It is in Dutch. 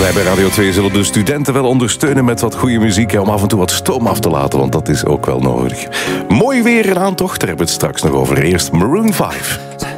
Wij bij Radio 2 zullen de studenten wel ondersteunen met wat goede muziek, om af en toe wat stoom af te laten, want dat is ook wel nodig. Mooi weer in aantocht, daar hebben we het straks nog over. Eerst Maroon 5.